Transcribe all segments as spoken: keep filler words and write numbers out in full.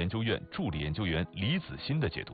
研究院助理研究员李子欣的解读。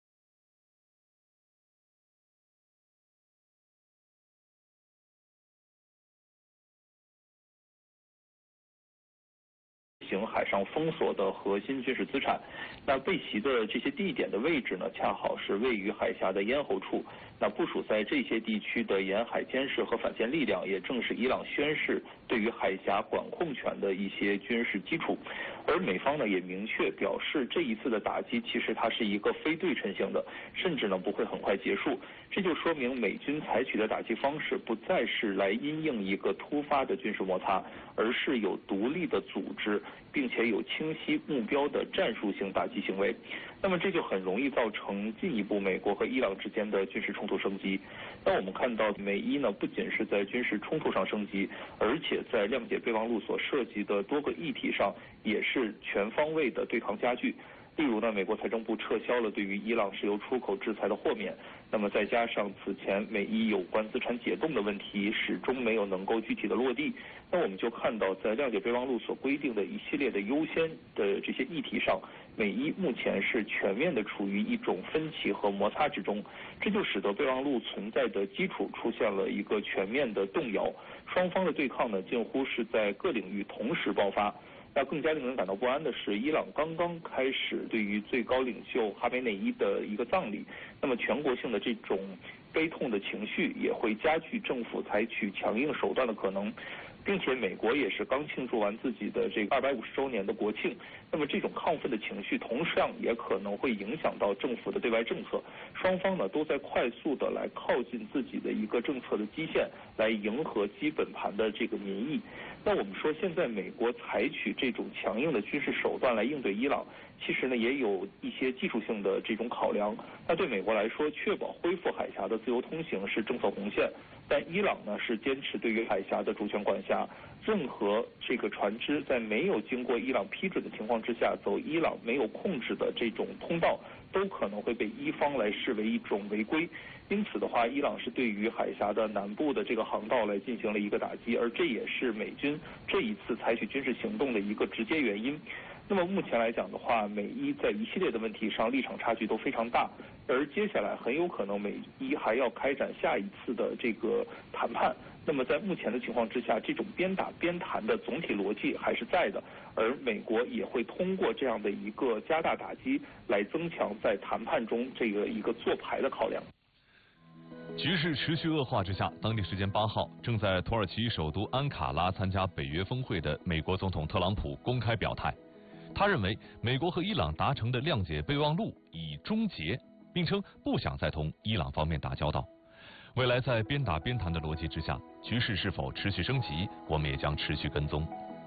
行海上封锁的核心军事资产，那被袭的这些地点的位置呢，恰好是位于海峡的咽喉处。那部署在这些地区的沿海监视和反舰力量，也正是伊朗宣示对于海峡管控权的一些军事基础。而美方呢，也明确表示，这一次的打击其实它是一个非对称性的，甚至呢不会很快结束。这就说明美军采取的打击方式不再是来因应一个突发的军事摩擦，而是有独立的组织，并且有清晰目标的战术性打击行为。那么这就很容易造成进一步美国和伊朗之间的军事冲突升级。那我们看到美伊呢，不仅是在军事冲突上升级，而且在谅解备忘录所涉及的多个议题上，也是全方位的对抗加剧。例如呢，美国财政部撤销了对于伊朗石油出口制裁的豁免，那么再加上此前美伊有关资产解冻的问题始终没有能够具体的落地，那我们就看到在谅解备忘录所规定的一系列的优先的这些议题上，美伊目前是全面的处于一种分歧和摩擦之中，这就使得备忘录存在的基础出现了一个全面的动摇，双方的对抗呢近乎是在各领域同时爆发。那更加令人感到不安的是，伊朗刚刚开始对于最高领袖哈梅内伊的一个葬礼，那么全国性的这种悲痛的情绪也会加剧政府采取强硬手段的可能，并且美国也是刚庆祝完自己的这个二百五十周年的国庆，那么这种亢奋的情绪同样也可能会影响到政府的对外政策，双方呢都在快速的来靠近自己的一个政策的基线，来迎合基本盘的这个民意。那我们说，现在美国采取这种强硬的军事手段来应对伊朗，其实呢也有一些技术性的这种考量。那对美国来说，确保恢复海峡的自由通行是政策红线，但伊朗呢是坚持对于海峡的主权管辖，任何这个船只在没有经过伊朗批准的情况之下走伊朗没有控制的这种通道，都可能会被伊方来视为一种违规。因此的话，伊朗是对于海峡的南部的这个航道来进行了一个打击，而这也是美军这一次采取军事行动的一个直接原因。那么目前来讲的话，美伊在一系列的问题上立场差距都非常大，而接下来很有可能美伊还要开展下一次的这个谈判。那么在目前的情况之下，这种边打边谈的总体逻辑还是在的，而美国也会通过这样的一个加大打击来增强在谈判中这个一个做牌的考量。 局势持续恶化之下，当地时间八号，正在土耳其首都安卡拉参加北约峰会的美国总统特朗普公开表态，他认为美国和伊朗达成的谅解备忘录已终结，并称不想再同伊朗方面打交道。未来在边打边谈的逻辑之下，局势是否持续升级，我们也将持续跟踪。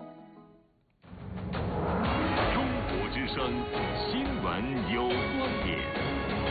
中国之声新闻有观点。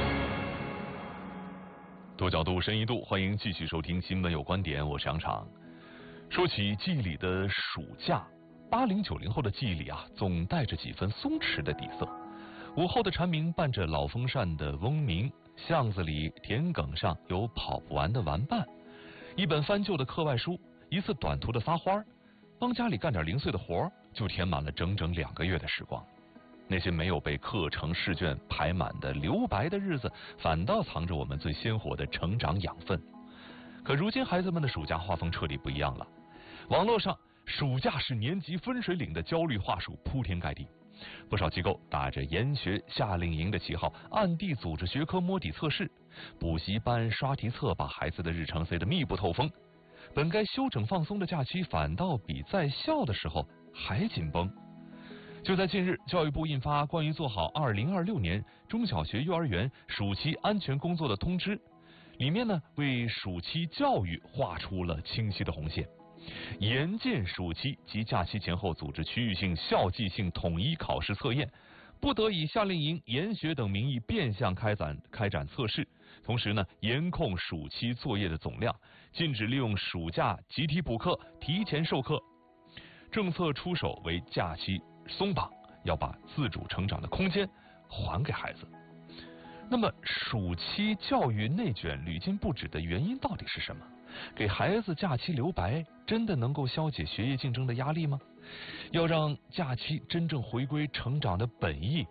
多角度深一度，欢迎继续收听新闻有观点，我是杨昶。说起记忆里的暑假，八零九零后的记忆里啊，总带着几分松弛的底色。午后的蝉鸣伴着老风扇的嗡鸣，巷子里田埂上有跑不完的玩伴，一本翻旧的课外书，一次短途的撒欢儿，帮家里干点零碎的活，就填满了整整两个月的时光。那些没有被课程试卷排满的留白的日子，反倒藏着我们最鲜活的成长养分。可如今孩子们的暑假画风彻底不一样了，网络上暑假是年级分水岭的焦虑话术铺天盖地，不少机构打着研学夏令营的旗号，暗地组织学科摸底测试，补习班刷题册把孩子的日程塞得密不透风。本该休整放松的假期，反倒比在校的时候还紧绷。就在近日，教育部印发关于做好二零二六年中小学幼儿园暑期安全工作的通知，里面呢为暑期教育画出了清晰的红线，严禁暑期及假期前后组织区域性校际性统一考试测验，不得以夏令营、研学等名义变相开展开展测试，同时呢严控暑期作业的总量，禁止利用暑假集体补课、提前授课。政策出手为假期松绑，要把自主成长的空间还给孩子。那么暑期教育内卷屡禁不止的原因到底是什么？给孩子假期留白真的能够消解学业竞争的压力吗？要让假期真正回归成长的本意，